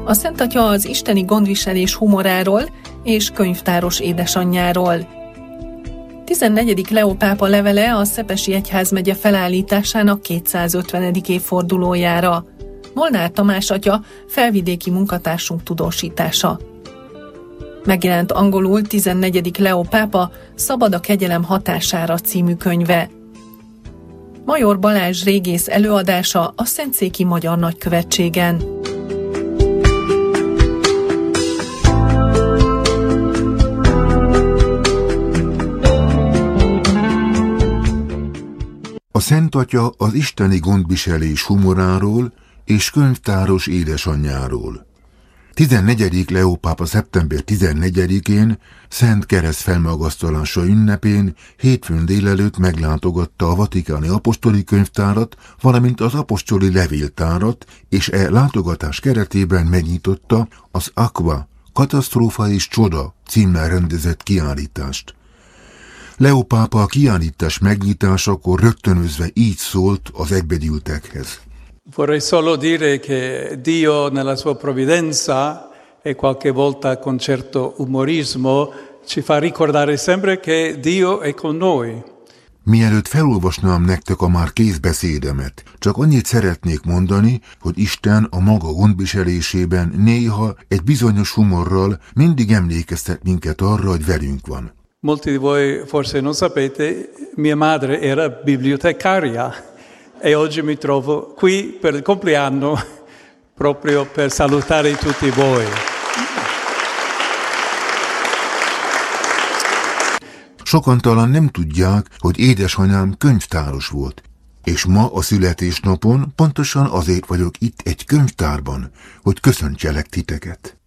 A Szent Atya az isteni gondviselés humoráról és könyvtáros édesanyjáról. 14. Leó pápa levele a Szepesi egyházmegye felállításának 250. évfordulójára. Molnár Tamás atya, felvidéki munkatársunk tudósítása. Megjelent angolul 14. Leó pápa Szabad a kegyelem hatására című könyve. Major Balázs régész előadása a Szentszéki Magyar Nagykövetségen. A Szent Atya az isteni gondviselés humoráról és könyvtáros édesanyjáról. 14. Leó pápa szeptember 14-én Szent Kereszt felmagasztalása ünnepén hétfőn délelőtt meglátogatta a vatikáni apostoli könyvtárat, valamint az apostoli levéltárat, és látogatás keretében megnyitotta az Aqua, katasztrófa és csoda címmel rendezett kiállítást. Leó pápa a kiállítás megnyitásakor rögtönözve így szólt az egybegyűltekhez. Vorrei solo dire che Dio nella sua provvidenza e qualche volta con certo umorismo ci fa ricordare sempre che Dio è con noi. Mielőtt felolvasnám nektek a már kész beszédemet, csak annyit szeretnék mondani, hogy Isten a maga gondviselésében néha egy bizonyos humorral mindig emlékeztet minket arra, hogy velünk van. Molti di voi forse non sapete, mia madre era bibliotecaria e oggi mi trovo qui per il compleanno proprio per salutare tutti voi. Sokan talán nem tudják, hogy édesanyám könyvtáros volt, és ma a születésnapon pontosan azért vagyok itt egy könyvtárban, hogy köszöntselek titeket.